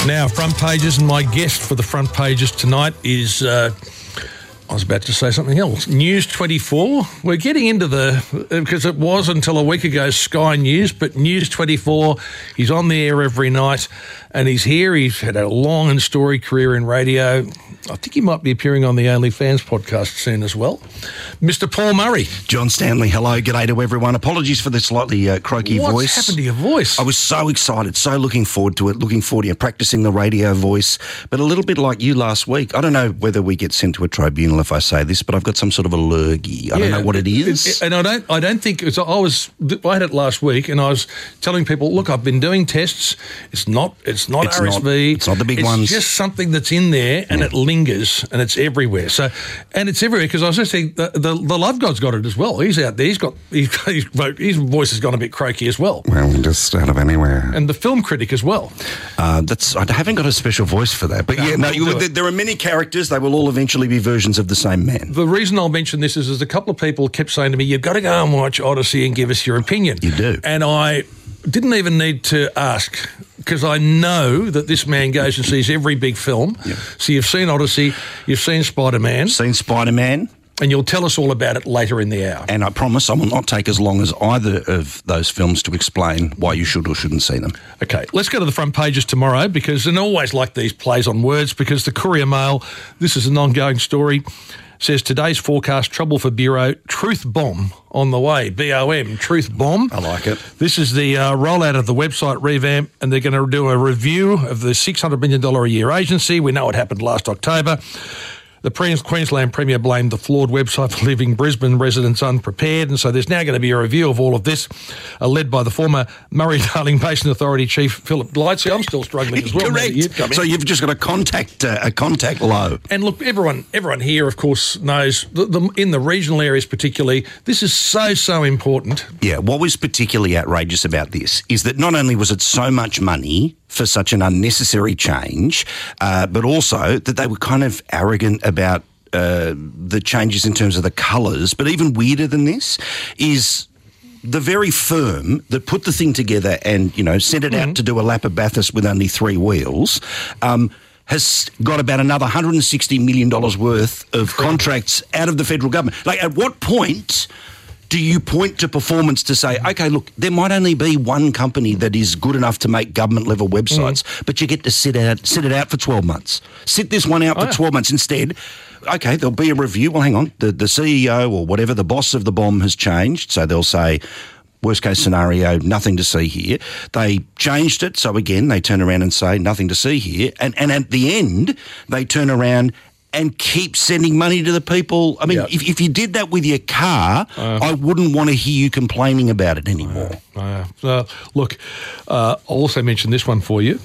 Now, front pages, and my guest for the front pages tonight is, I was about to say something else, News 24. We're getting into because it was until a week ago Sky News, but News 24, he's on the air every night, and he's here. He's had a long and storied career in radio. I think he might be appearing on the OnlyFans podcast soon as well. Mr. Paul Murray. John Stanley, hello. G'day to everyone. Apologies for the slightly croaky voice. What's happened to your voice? I was so excited, so looking forward to it, practicing the radio voice, but a little bit like you last week. I don't know whether we get sent to a tribunal if I say this, but I've got some sort of allergy. I don't know what it is. And I don't think it's, I had it last week, and I was telling people, look, I've been doing tests. It's not RSV. It's not the big ones. It's just something that's in there, and it lingers, and it's everywhere. And it's everywhere because I was just saying the Love God's got it as well. He's out there. His voice has gone a bit croaky as well. Well, just out of anywhere. And the film critic as well. I haven't got a special voice for that, but there are many characters. They will all eventually be versions of the same man. The reason I'll mention this is there's a couple of people kept saying to me, you've got to go and watch Odyssey and give us your opinion. You do. And I didn't even need to ask because I know that this man goes and sees every big film. Yep. So you've seen Odyssey, you've seen Spider-Man. And you'll tell us all about it later in the hour. And I promise I will not take as long as either of those films to explain why you should or shouldn't see them. Okay, let's go to the front pages tomorrow because, and I always like these plays on words because the Courier Mail, this is an ongoing story, says today's forecast, trouble for Bureau, truth bomb on the way, BOM, truth bomb. I like it. This is the rollout of the website revamp, and they're going to do a review of the $600 million a year agency. We know it happened last October. The Queensland Premier blamed the flawed website for leaving Brisbane residents unprepared, and so there's now going to be a review of all of this, led by the former Murray-Darling Basin Authority Chief Philip Lightsey. I'm still struggling as well. Correct. So you've just got a contact low. And look, everyone here, of course, knows in the regional areas particularly, this is so important. Yeah, what was particularly outrageous about this is that not only was it so much money for such an unnecessary change, but also that they were kind of arrogant about the changes in terms of the colours. But even weirder than this is the very firm that put the thing together and, sent it out to do a lap of Bathurst with only 3 wheels, has got about another $160 million worth of contracts out of the federal government. Like, at what point do you point to performance to say, okay, look, there might only be one company that is good enough to make government-level websites, but you get to sit it out for 12 months. Sit this one out for 12 months. Instead, okay, there'll be a review. Well, hang on, the CEO or whatever, the boss of the BOM has changed, so they'll say, worst-case scenario, nothing to see here. They changed it, so again, they turn around and say, nothing to see here. And at the end, they turn around and keep sending money to the people. I mean, if you did that with your car, I wouldn't want to hear you complaining about it anymore. Look, I'll also mention this one for you.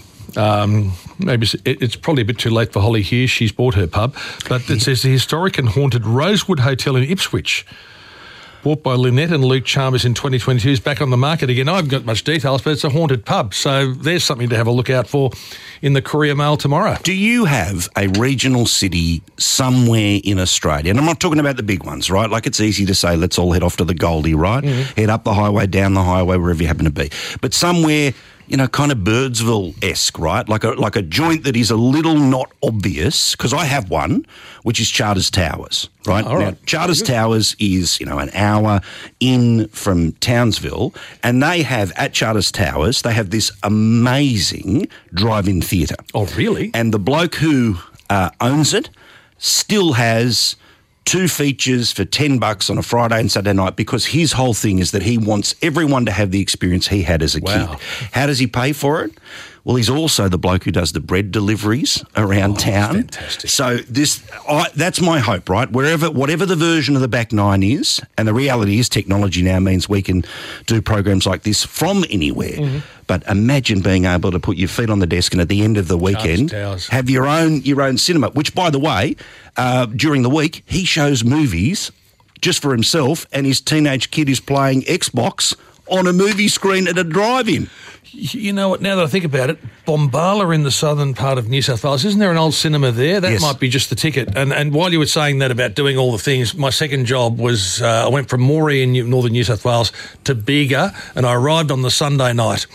Maybe it's probably a bit too late for Holly Hughes. She's bought her pub. But it says the historic and haunted Rosewood Hotel in Ipswich, bought by Lynette and Luke Chalmers in 2022, is back on the market again. I haven't got much details, but it's a haunted pub. So there's something to have a look out for in the Courier Mail tomorrow. Do you have a regional city somewhere in Australia? And I'm not talking about the big ones, right? Like, it's easy to say, let's all head off to the Goldie, right? Mm-hmm. Head up the highway, down the highway, wherever you happen to be. But somewhere, kind of Birdsville-esque, right? Like a joint that is a little not obvious, because I have one, which is Charters Towers, right? All right. Now, Charters Towers is, an hour in from Townsville, and they have, at Charters Towers, they have this amazing drive-in theatre. Oh, really? And the bloke who owns it still has 2 features for $10 on a Friday and Saturday night, because his whole thing is that he wants everyone to have the experience he had as a kid. How does he pay for it? Well, he's also the bloke who does the bread deliveries around town. Fantastic. So that's my hope, right? Whatever the version of the back nine is, and the reality is technology now means we can do programs like this from anywhere. Mm-hmm. But imagine being able to put your feet on the desk and at the end of the weekend have your own cinema, which, by the way, during the week, he shows movies just for himself, and his teenage kid is playing Xbox on a movie screen at a drive-in. You know what, now that I think about it, Bombala in the southern part of New South Wales, isn't there an old cinema there? That might be just the ticket. And while you were saying that about doing all the things, my second job was I went from Moree in northern New South Wales to Bega, and I arrived on the Sunday night.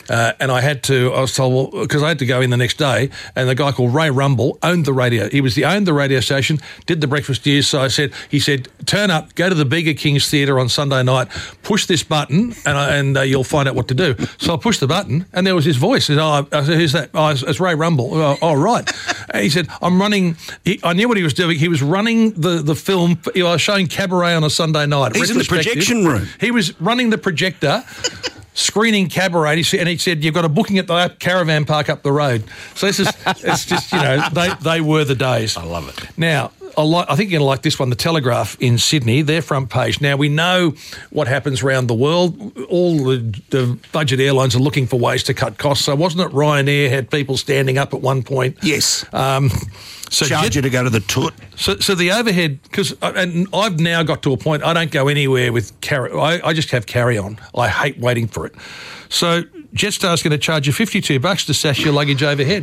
and I was told, because I had to go in the next day, and the guy called Ray Rumble owned the radio. Owned the radio station, did the breakfast news. So he said, turn up, go to the Bega Kings Theatre on Sunday night, push this button, and you'll find out what to do. So I pushed the button, and there was his voice. I said, who's that? Oh, it's Ray Rumble. Oh, right. And he said, I'm running. I knew what he was doing. He was running the film. I was showing Cabaret on a Sunday night. He's in the projection room. He was running the projector, screening Cabaret, and he said, you've got a booking at the caravan park up the road. So it's just, they were the days. I love it. Now, I think you're going to like this one, The Telegraph in Sydney, their front page. Now, we know what happens around the world. All the budget airlines are looking for ways to cut costs. So wasn't it Ryanair had people standing up at one point? Yes. Charge you to go to the toot. So the overhead, and I've now got to a point, I don't go anywhere with I just have carry-on. I hate waiting for it. So Jetstar's going to charge you $52 to sash your luggage overhead.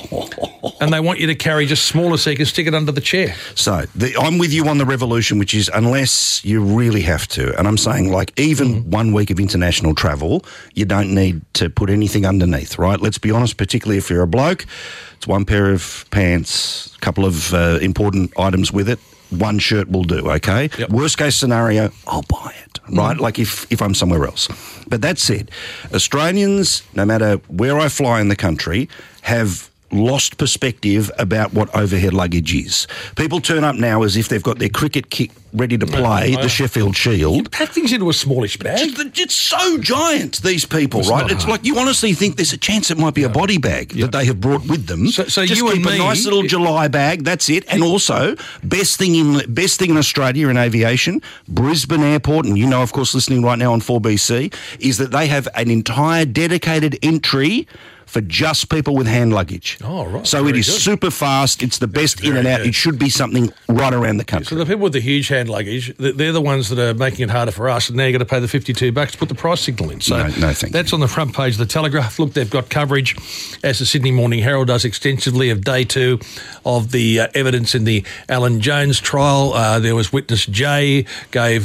And they want you to carry just smaller so you can stick it under the chair. So I'm with you on the revolution, which is unless you really have to. And I'm saying, like, even 1 week of international travel, you don't need to put anything underneath, right? Let's be honest, particularly if you're a bloke. It's one pair of pants, a couple of important items with it. One shirt will do, okay? Yep. Worst case scenario, I'll buy it, right? Like if I'm somewhere else. But that said, Australians, no matter where I fly in the country, have lost perspective about what overhead luggage is. People turn up now as if they've got their cricket kit ready to play, the Sheffield Shield. You pack things into a smallish bag. It's so giant, these people, right? It's like you honestly think there's a chance it might be a body bag that they have brought with them. So just you keep and me, a nice little July bag, that's it. And also, best thing in Australia in aviation, Brisbane Airport, and you know, of course, listening right now on 4BC, is that they have an entire dedicated entry for just people with hand luggage. Oh, right. So it is super fast. It's the best in and out. It should be something right around the country. So the people with the huge hand luggage, they're the ones that are making it harder for us, and now you've got to pay the $52 to put the price signal in. So no, thank you. That's on the front page of the Telegraph. Look, they've got coverage, as the Sydney Morning Herald does extensively, of day 2 of the evidence in the Alan Jones trial. There was witness Jay, gave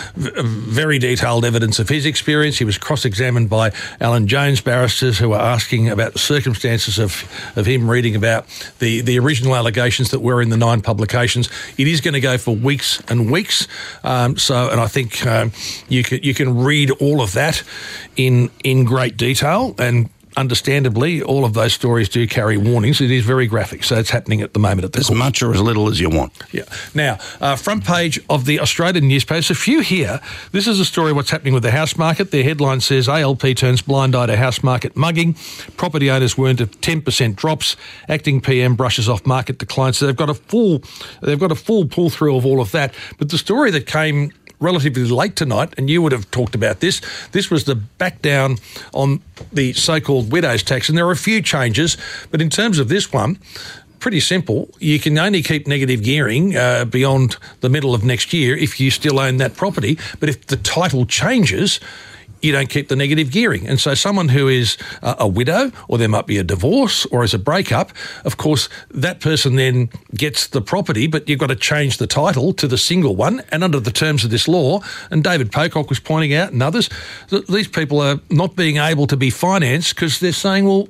very detailed evidence of his experience. He was cross-examined by Alan Jones barristers who were asking about the circumstances of him reading about the original allegations that were in the 9 publications. It is going to go for weeks and weeks. And I think you can read all of that in great detail, and understandably, all of those stories do carry warnings. It is very graphic, so it's happening at the moment at the as much or as little as you want. Yeah. Now, front page of the Australian newspapers, a few here. This is a story of what's happening with the house market. Their headline says ALP turns blind eye to house market mugging. Property owners warned of 10% drops. Acting PM brushes off market decline. So they've got a full pull through of all of that. But the story that came relatively late tonight, and you would have talked about this. This was the back down on the so-called widow's tax, and there are a few changes, but in terms of this one, pretty simple. You can only keep negative gearing beyond the middle of next year if you still own that property, but if the title changes, you don't keep the negative gearing. And so someone who is a widow, or there might be a divorce or as a breakup, of course, that person then gets the property, but you've got to change the title to the single one. And under the terms of this law, and David Pocock was pointing out, and others, these people are not being able to be financed because they're saying, well,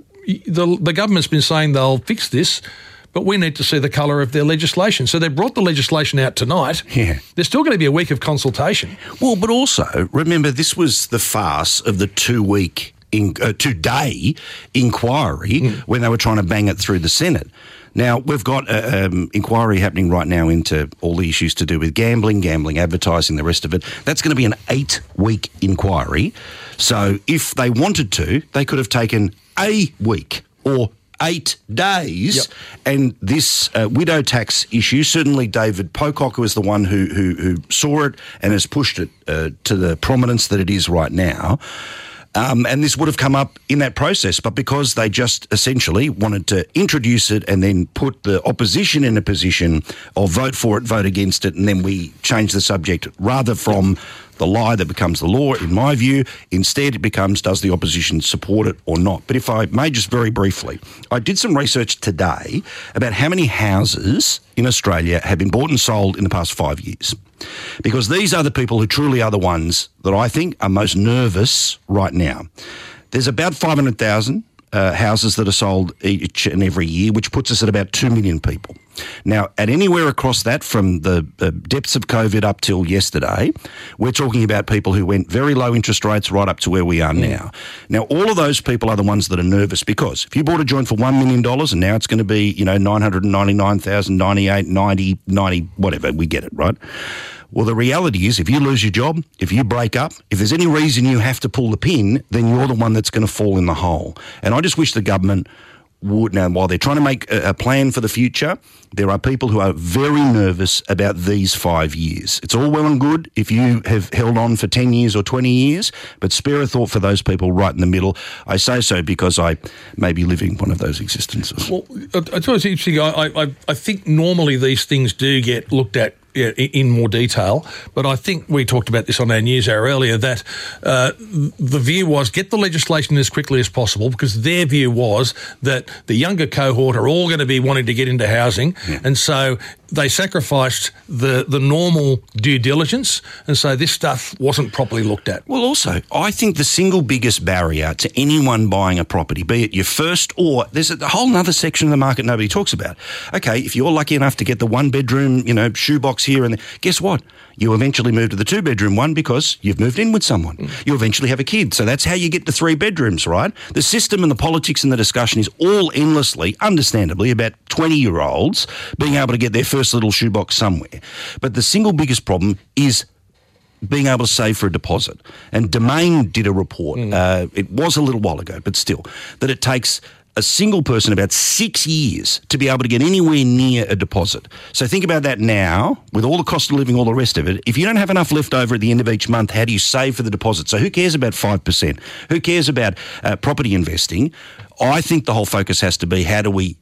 the government's been saying they'll fix this, but we need to see the colour of their legislation. So they brought the legislation out tonight. Yeah. There's still going to be a week of consultation. Well, but also, remember, this was the farce of the 2-day inquiry when they were trying to bang it through the Senate. Now, we've got an inquiry happening right now into all the issues to do with gambling advertising, the rest of it. That's going to be an 8-week inquiry. So if they wanted to, they could have taken a week or 8 days. Yep. And this widow tax issue, certainly David Pocock was the one who saw it and has pushed it to the prominence that it is right now. And this would have come up in that process, but because they just essentially wanted to introduce it and then put the opposition in a position of vote for it, vote against it, and then we change the subject rather from the lie that becomes the law, in my view. Instead, it becomes, does the opposition support it or not? But if I may just very briefly, I did some research today about how many houses in Australia have been bought and sold in the past 5 years. Because these are the people who truly are the ones that I think are most nervous right now. There's about 500,000 houses that are sold each and every year, which puts us at about 2 million people. Now, at anywhere across that, from the depths of COVID up till yesterday, we're talking about people who went very low interest rates right up to where we are now. Now, all of those people are the ones that are nervous, because if you bought a joint for $1 million and now it's going to be, 999,000, 98, 90, 90, whatever, we get it, right? Well, the reality is, if you lose your job, if you break up, if there's any reason you have to pull the pin, then you're the one that's going to fall in the hole. And I just wish the government would, now, while they're trying to make a plan for the future, there are people who are very nervous about these 5 years. It's all well and good if you have held on for 10 years or 20 years, but spare a thought for those people right in the middle. I say so because I may be living one of those existences. Well, I thought it was interesting. I think normally these things do get looked at in more detail, but I think we talked about this on our news hour earlier, that the view was get the legislation as quickly as possible, because their view was that the younger cohort are all going to be wanting to get into housing, and so they sacrificed the normal due diligence, and so this stuff wasn't properly looked at. Well, also, I think the single biggest barrier to anyone buying a property, be it your first, or there's a whole other section of the market nobody talks about. Okay, if you're lucky enough to get the one-bedroom, shoebox here and there, guess what? You eventually move to the two-bedroom one because you've moved in with someone. You eventually have a kid. So that's how you get to 3 bedrooms, right? The system and the politics and the discussion is all endlessly, understandably, about 20-year-olds being able to get their first little shoebox somewhere. But the single biggest problem is being able to save for a deposit. And Domain did a report, it was a little while ago, but still, that it takes a single person about 6 years to be able to get anywhere near a deposit. So think about that now, with all the cost of living, all the rest of it. If you don't have enough left over at the end of each month, how do you save for the deposit? So who cares about 5%? Who cares about property investing? I think the whole focus has to be, how do we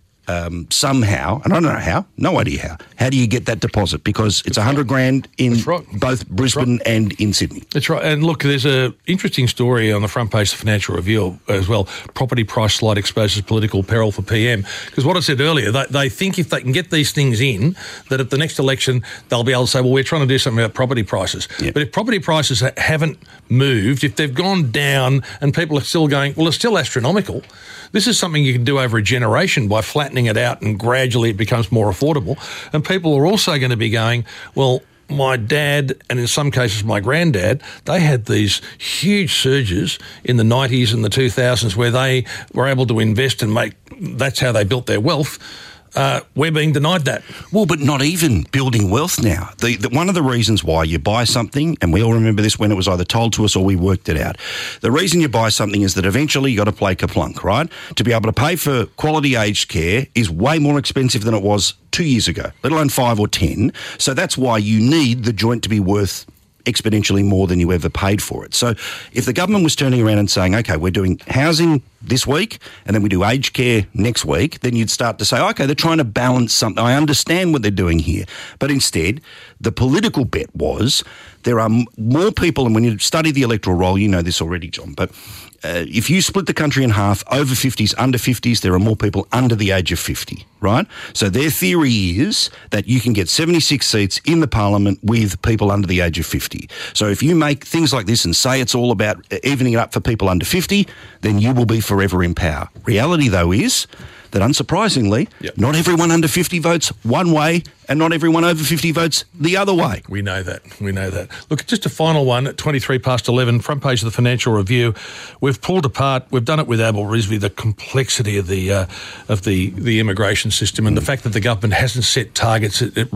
somehow, and I don't know how, no idea how do you get that deposit? Because it's $100,000 in both Brisbane and in Sydney. That's right. And look, there's an interesting story on the front page of the Financial Review as well. Property price slide exposes political peril for PM. Because what I said earlier, they think if they can get these things in, that at the next election they'll be able to say, well, we're trying to do something about property prices. Yep. But if property prices haven't moved, if they've gone down and people are still going, well, it's still astronomical, this is something you can do over a generation by flattening it out, and gradually it becomes more affordable. And people are also going to be going, well, my dad, and in some cases my granddad, they had these huge surges in the 90s and the 2000s where they were able to invest and that's how they built their wealth. We're being denied that. Well, but not even building wealth now. One of the reasons why you buy something, and we all remember this when it was either told to us or we worked it out, the reason you buy something is that eventually you got to play Kaplunk, right? To be able to pay for quality aged care is way more expensive than it was 2 years ago, let alone 5 or 10. So that's why you need the joint to be worth exponentially more than you ever paid for it. So if the government was turning around and saying, okay, we're doing housing this week and then we do aged care next week, then you'd start to say, okay, they're trying to balance something. I understand what they're doing here. But instead, the political bet was there are more people, and when you study the electoral roll, you know this already, John, but if you split the country in half, over 50s, under 50s, there are more people under the age of 50, right? So their theory is that you can get 76 seats in the parliament with people under the age of 50. So if you make things like this and say it's all about evening it up for people under 50, then you will be forever in power. Reality, though, is that unsurprisingly, not everyone under 50 votes one way and not everyone over 50 votes the other way. We know that. Look, just a final one at 11:23, front page of the Financial Review. We've pulled apart, we've done it with Abel Rizvi, the complexity of the immigration system and the fact that the government hasn't set targets.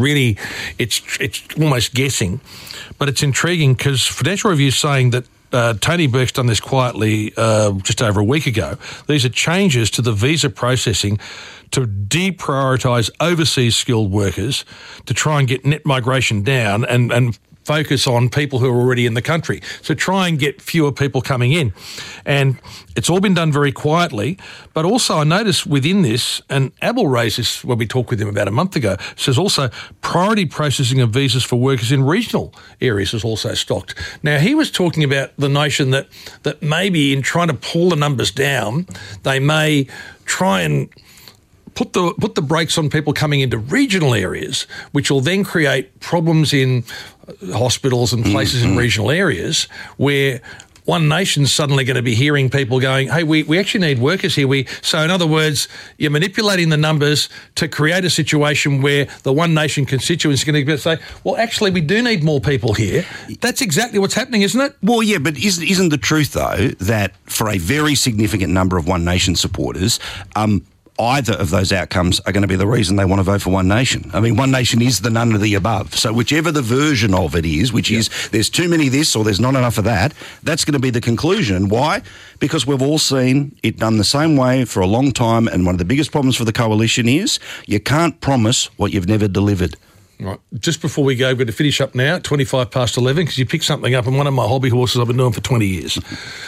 It's almost guessing. But it's intriguing because Financial Review is saying that Tony Burke's done this quietly just over a week ago. These are changes to the visa processing to deprioritise overseas skilled workers to try and get net migration down and focus on people who are already in the country. So try and get fewer people coming in. And it's all been done very quietly. But also I noticed within this, and Abel raised this when we talked with him about a month ago, says also priority processing of visas for workers in regional areas is also stocked. Now, he was talking about the notion that maybe in trying to pull the numbers down, they may try and put the brakes on people coming into regional areas, which will then create problems in hospitals and places in regional areas where One Nation's suddenly going to be hearing people going, hey, we actually need workers here. So in other words, you're manipulating the numbers to create a situation where the One Nation constituents are going to say, well, actually, we do need more people here. That's exactly what's happening, isn't it? Well, yeah, but isn't the truth, though, that for a very significant number of One Nation supporters, either of those outcomes are going to be the reason they want to vote for One Nation. I mean, One Nation is the none of the above. So whichever the version of it is, which is there's too many of this or there's not enough of that, that's going to be the conclusion. Why? Because we've all seen it done the same way for a long time, and one of the biggest problems for the coalition is you can't promise what you've never delivered. Right. Just before we go, we're going to finish up now, 25 past 11, because you picked something up, and one of my hobby horses I've been doing for 20 years.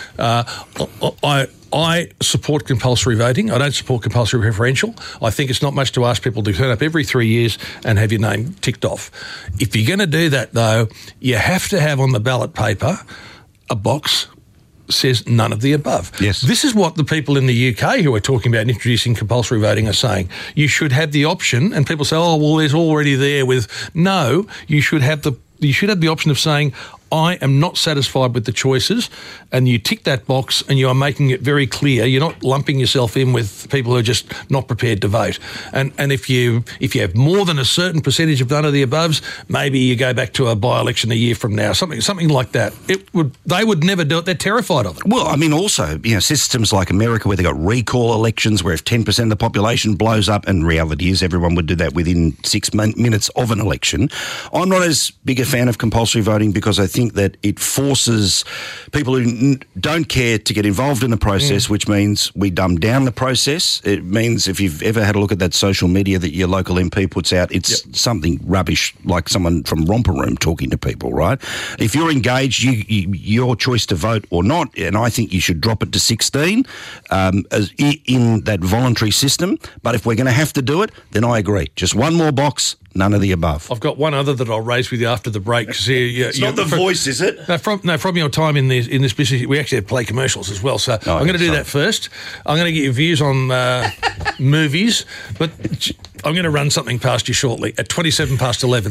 I support compulsory voting. I don't support compulsory preferential. I think it's not much to ask people to turn up every 3 years and have your name ticked off. If you're going to do that, though, you have to have on the ballot paper a box says none of the above. Yes. This is what the people in the UK who are talking about introducing compulsory voting are saying. You should have the option, and people say, oh, well, there's already there with... No, you should have the option of saying, I am not satisfied with the choices, and you tick that box and you are making it very clear. You're not lumping yourself in with people who are just not prepared to vote. And if you have more than a certain percentage of none of the aboves, maybe you go back to a by-election a year from now, something like that. They would never do it. They're terrified of it. Well, I mean, also, systems like America where they've got recall elections where if 10% of the population blows up, and reality is everyone would do that within 6 minutes of an election. I'm not as big a fan of compulsory voting because I think that it forces people who don't care to get involved in the process, which means we dumb down the process. It means if you've ever had a look at that social media that your local MP puts out, it's something rubbish, like someone from Romper Room talking to people, right? If you're engaged, your choice to vote or not, and I think you should drop it to 16 in that voluntary system. But if we're going to have to do it, then I agree. Just one more box. None of the above. I've got one other that I'll raise with you after the break. It's not the voice, is it? No, from your time in this business, we actually have play commercials as well. So I'm going to do that first. I'm going to get your views on movies, but I'm going to run something past you shortly at 27 past 11.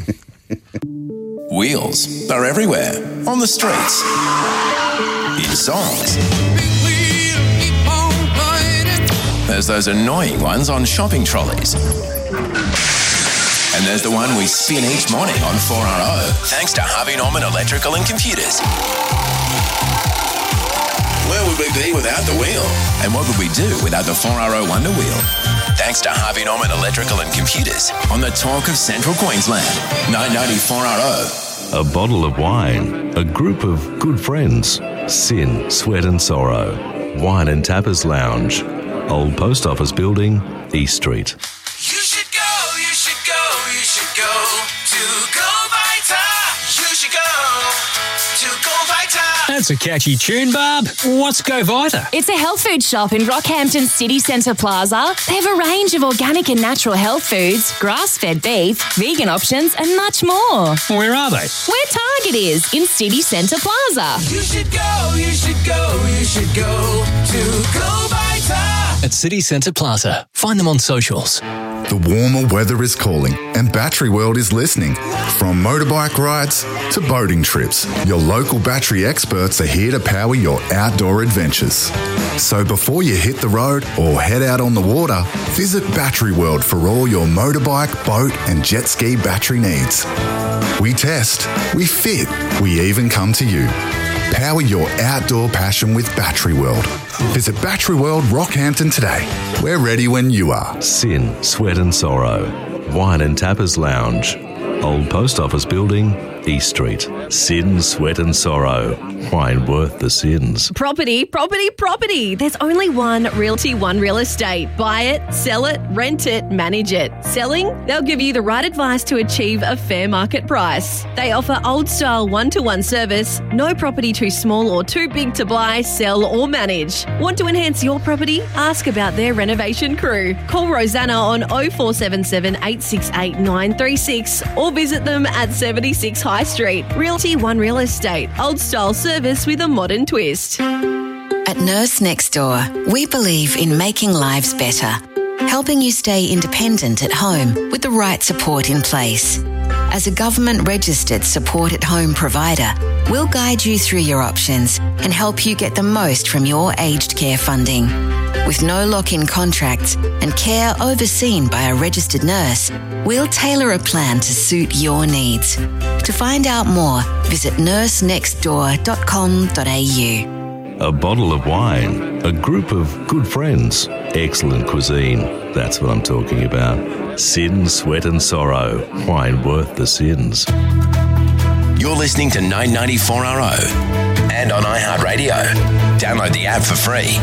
Wheels are everywhere, on the streets, in songs. There's those annoying ones on shopping trolleys. And there's the one we spin each morning on 4RO, thanks to Harvey Norman Electrical and Computers. Where would we be without the wheel? And what would we do without the 4RO Wonder Wheel? Thanks to Harvey Norman Electrical and Computers on the talk of Central Queensland. 990 4RO. A bottle of wine, a group of good friends, sin, sweat and sorrow. Wine and Tappers Lounge, Old Post Office Building, East Street. You should go to Go Vita. You should go to Go Vita. That's a catchy tune, Barb. What's Go Vita? It's a health food shop in Rockhampton City Centre Plaza. They have a range of organic and natural health foods, grass-fed beef, vegan options and much more. Where are they? Where Target is, in City Centre Plaza. You should go to Go Vita. At City Centre Plaza. Find them on socials. The warmer weather is calling and Battery World is listening. From motorbike rides to boating trips, your local battery experts are here to power your outdoor adventures. So before you hit the road or head out on the water, visit Battery World for all your motorbike, boat and jet ski battery needs. We test, we fit, we even come to you. Power your outdoor passion with Battery World. Visit Battery World Rockhampton today. We're ready when you are. Sin, sweat and sorrow. Wine and Tappers Lounge, Old Post Office Building, East Street. Sin, sweat and sorrow. Wine worth the sins. Property. There's only one Realty One Real Estate. Buy it, sell it, rent it, manage it. Selling? They'll give you the right advice to achieve a fair market price. They offer old-style one-to-one service. No property too small or too big to buy, sell or manage. Want to enhance your property? Ask about their renovation crew. Call Rosanna on 0477 868 936 or visit them at 76 High Street. Realty One Real Estate. Old-style service with a modern twist. At Nurse Next Door, we believe in making lives better, helping you stay independent at home with the right support in place. As a government-registered support-at-home provider, we'll guide you through your options and help you get the most from your aged care funding. With no lock-in contracts and care overseen by a registered nurse, we'll tailor a plan to suit your needs. To find out more, visit nursenextdoor.com.au. A bottle of wine, a group of good friends, excellent cuisine. That's what I'm talking about. Sin, Sweat and Sorrow. Wine worth the sins. You're listening to 994RO and on iHeartRadio. Download the app for free.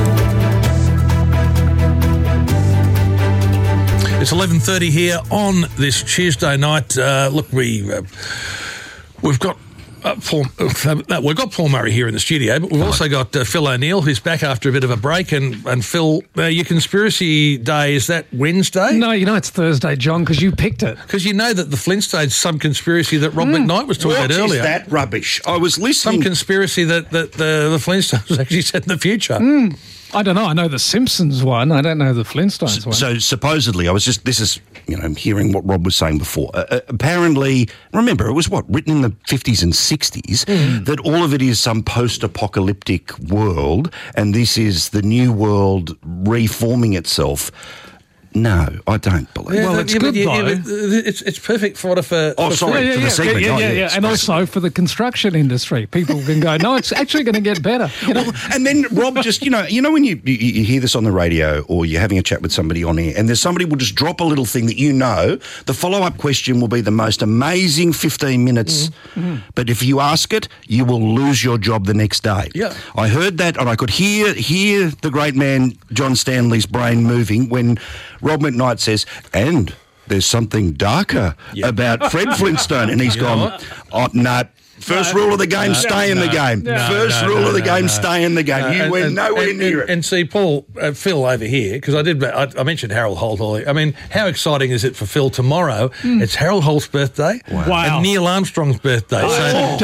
It's 11:30 here on this Tuesday night. Look, we've got we've got Paul Murray here in the studio, but we've also got Phil O'Neill, who's back after a bit of a break. And Phil, your conspiracy day, is that Wednesday? No, it's Thursday, John, because you picked it. Because you know that the Flintstones, some conspiracy that Rob McKnight was talking about earlier. What is that rubbish? I was listening. Some conspiracy that the Flintstones was actually set in the future. I don't know. I know the Simpsons one. I don't know the Flintstones one. So supposedly, this is hearing what Rob was saying before. Apparently, remember, it was written in the 50s and 60s, that all of it is some post-apocalyptic world, and this is the new world reforming itself. No, I don't believe. Well, it's good though. It's perfect for the segment. Yeah. And also for the construction industry, people can go, no, it's actually going to get better. Well, and then Rob just, when you hear this on the radio or you're having a chat with somebody on air, and there's somebody will just drop a little thing that the follow-up question will be the most amazing 15 minutes. But if you ask it, you will lose your job the next day. Yeah, I heard that, and I could hear the great man John Stanley's brain moving when Rob McKnight says, and there's something darker about Fred Flintstone. And he's gone, no. First rule of the game, stay in the game. First rule of the game, stay in the game. You went nowhere near it. And see, Paul, Phil over here, because I mentioned Harold Holt. I mean, how exciting is it for Phil tomorrow? It's Harold Holt's birthday and Neil Armstrong's birthday. I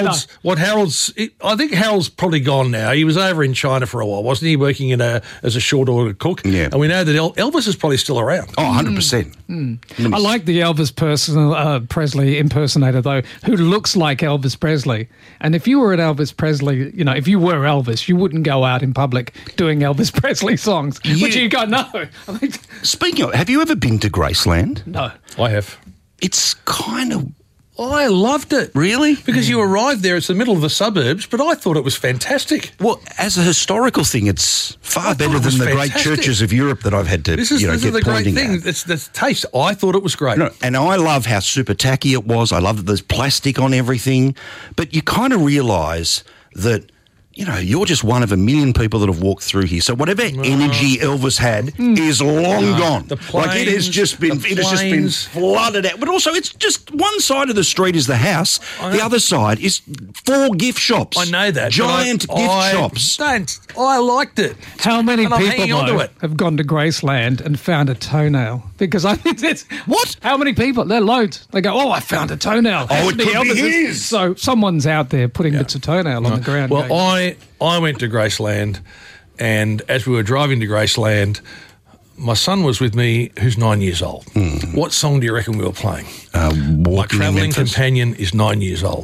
think Harold's probably gone now. He was over in China for a while, wasn't he, working as a short order cook? Yeah. And we know that Elvis is probably still around. Oh, 100%. I like the Elvis Presley impersonator, though, who looks like Elvis Presley. And if you were an Elvis Presley, if you were Elvis, you wouldn't go out in public doing Elvis Presley songs. Which you go, no. Speaking of, have you ever been to Graceland? No. I have. It's kind of... I loved it. Really? Because you arrived there, it's the middle of the suburbs, but I thought it was fantastic. Well, as a historical thing, it's far better than the great churches of Europe that I've had to, this is the great thing. It's the taste. I thought it was great. And I love how super tacky it was. I love that there's plastic on everything. But you kind of realise that, you're just one of a million people that have walked through here. So whatever energy Elvis had is long gone. The planes, it has just been flooded out. But also, it's just one side of the street is the house. The other side is 4 gift shops. I know that. Giant gift shops. I liked it. How many people have gone to Graceland and found a toenail? Because I think that's... What? How many people? They're loads. They go, I found a toenail. It could be his. So someone's out there putting bits of toenail on the ground. Well, I went to Graceland, and as we were driving to Graceland, my son was with me, who's 9 years old. What song do you reckon we were playing? My travelling companion is 9 years old.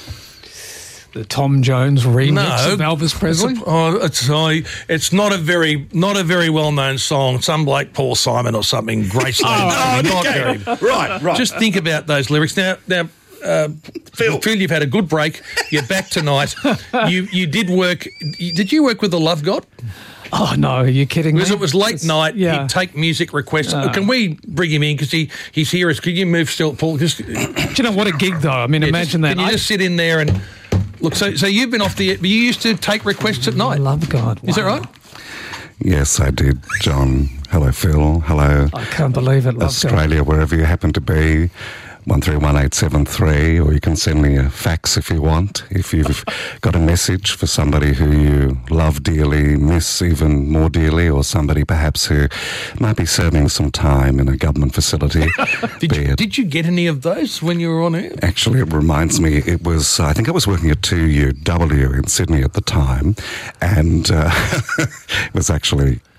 The Tom Jones remix of Elvis Presley? It's not a very well known song. Some like Paul Simon or something. Graceland. Right. Just think about those lyrics now. Phil, you've had a good break. You're back tonight. You did work. Did you work with the Love God? Oh, no, are you kidding me? Because it was late night. He'd take music requests. Can we bring him in? Because he's here. Can you move still, Paul? Do you know what a gig, though? I mean, imagine that. Can you just sit in there and... Look, so you've been off you used to take requests at night? Love God. Wow. Is that right? Yes, I did, John. Hello, Phil. Hello. I can't believe it, Love Australia, God. Wherever you happen to be. 131873, or you can send me a fax if you want. If you've got a message for somebody who you love dearly, miss even more dearly, or somebody perhaps who might be serving some time in a government facility. Did you get any of those when you were on air? Actually, it reminds me, it was, I think I was working at 2UW in Sydney at the time, and it was actually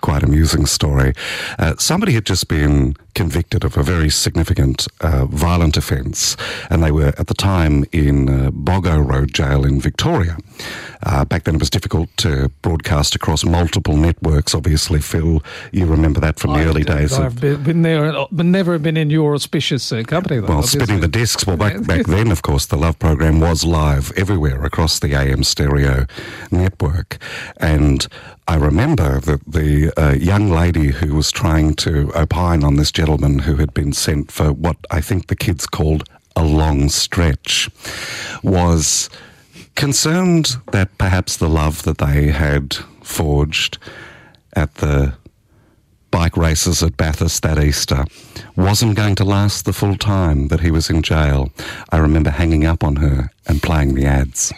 quite amusing story. Somebody had just been convicted of a very significant violent offence, and they were at the time in Boggo Road Jail in Victoria. Back then it was difficult to broadcast across multiple networks, obviously. Phil, you remember that from the early days. I've been there, but never been in your auspicious company, though. Well, spinning the discs. Well, back then, of course, the Love program was live everywhere across the AM stereo network. And I remember that the young lady who was trying to opine on this gentleman who had been sent for what I think the kids called a long stretch was concerned that perhaps the love that they had forged at the bike races at Bathurst that Easter wasn't going to last the full time that he was in jail. I remember hanging up on her and playing the ads.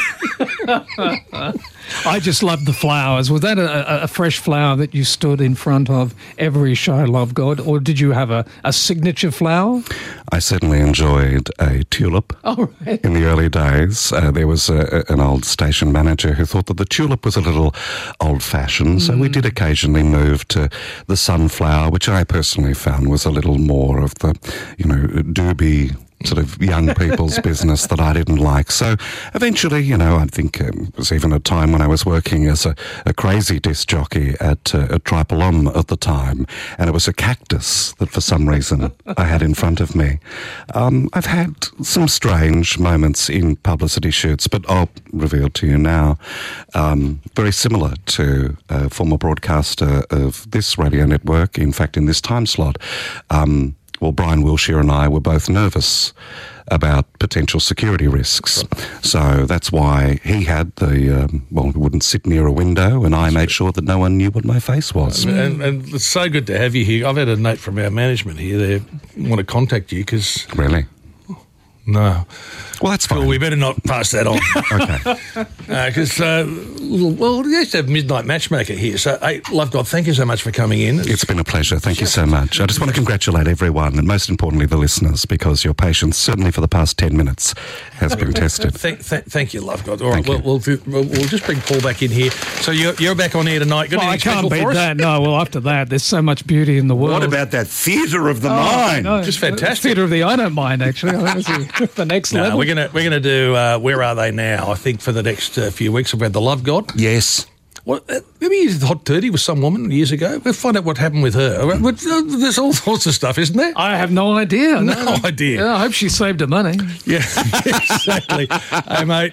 I just loved the flowers. Was that a fresh flower that you stood in front of every show, Love God, or did you have a signature flower? I certainly enjoyed a tulip. Oh, right. In the early days. There was an old station manager who thought that the tulip was a little old-fashioned, so we did occasionally move to the sunflower, which I personally found was a little more of the, doobie sort of young people's business that I didn't like. So eventually, I think it was even a time when I was working as a crazy disc jockey at Triple M at the time, and it was a cactus that for some reason I had in front of me. I've had some strange moments in publicity shoots, but I'll reveal to you now, very similar to a former broadcaster of this radio network, in fact in this time slot. Well, Brian Wilshire and I were both nervous about potential security risks. So that's why he had we wouldn't sit near a window, and I made sure that no one knew what my face was. And it's so good to have you here. I've had a note from our management here. They want to contact you because... Really? No. Well, that's fine. Well, we better not pass that on. Okay. Because, we used to have Midnight Matchmaker here. So, hey, Love God, thank you so much for coming in. It's been a pleasure. Thank you so much. I just want to congratulate everyone, and most importantly the listeners, because your patience, certainly for the past 10 minutes, has been tested. Thank you, Love God. All right, we'll just bring Paul back in here. So you're back on air tonight. I can't beat that. No, well, after that, there's so much beauty in the world. What about that theatre of the mind? No, just fantastic. Theatre of the I don't mind, actually. I think it's the next level. We're gonna do Where Are They Now? I think for the next few weeks we've had the Love God. Yes. Well, maybe you did Hot 30 with some woman years ago. We'll find out what happened with her. There's all sorts of stuff, isn't there? I have no idea. No idea. Yeah, I hope she saved her money. Yeah, exactly. Hey, mate.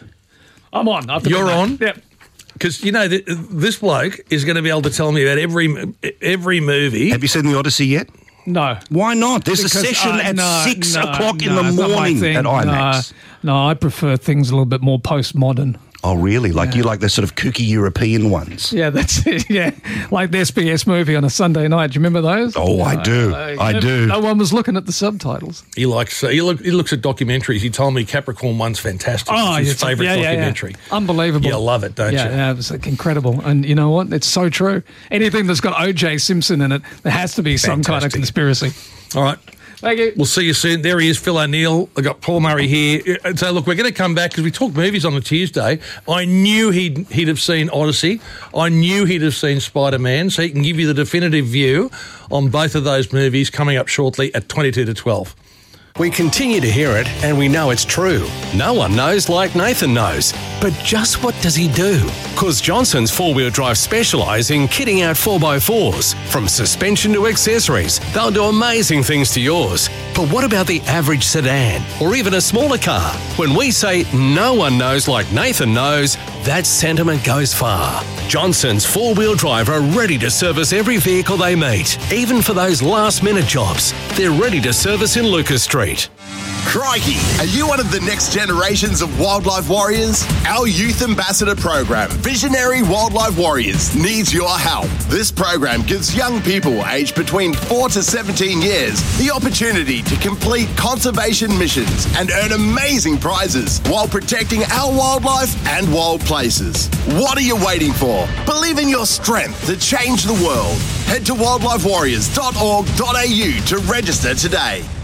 I'm on. You're on? Yep. Because, this bloke is going to be able to tell me about every movie. Have you seen The Odyssey yet? No. Why not? There's a session at 6 o'clock in the morning at IMAX. No, I prefer things a little bit more postmodern. Oh, really? You like the sort of kooky European ones? Yeah, that's it. Yeah, like the SBS movie on a Sunday night. Do you remember those? Oh, I do. I do. No one was looking at the subtitles. He looks at documentaries. He told me Capricorn One's fantastic. Oh, it's his favourite documentary. Yeah. Unbelievable. You love it, don't you? Yeah, it's incredible. And you know what? It's so true. Anything that's got O.J. Simpson in it, there has to be some kind of conspiracy. All right. Thank you. We'll see you soon. There he is, Phil O'Neill. I've got Paul Murray here. So, look, we're going to come back because we talked movies on a Tuesday. I knew he'd have seen Odyssey. I knew he'd have seen Spider-Man, so he can give you the definitive view on both of those movies coming up shortly at 22 to 12. We continue to hear it, and we know it's true. No one knows like Nathan knows. But just what does he do? Because Johnson's four-wheel drive specialise in kitting out 4x4s. From suspension to accessories, they'll do amazing things to yours. But what about the average sedan, or even a smaller car? When we say no one knows like Nathan knows, that sentiment goes far. Johnson's four-wheel drive are ready to service every vehicle they meet, even for those last-minute jobs. They're ready to service in Lucas Street. Crikey! Are you one of the next generations of wildlife warriors? Our youth ambassador program, Visionary Wildlife Warriors, needs your help. This program gives young people aged between 4 to 17 years the opportunity to complete conservation missions and earn amazing prizes while protecting our wildlife and wild places. What are you waiting for? Believe in your strength to change the world. Head to wildlifewarriors.org.au to register today.